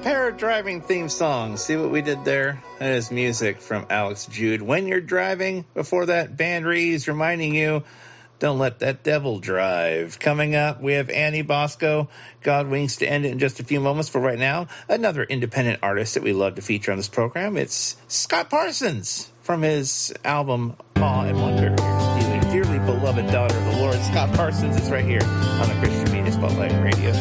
Para-driving theme song. See what we did there? That is music from Alex Jude. When you're driving, before that, Band Rees reminding you, don't let that devil drive. Coming up, we have Annie Bosco. God winks to end it in just a few moments. For right now, another independent artist that we love to feature on this program. It's Scott Parsons from his album Awe and Wonder. Dearly beloved daughter of the Lord, Scott Parsons is right here on the Christian Media Spotlight Radio.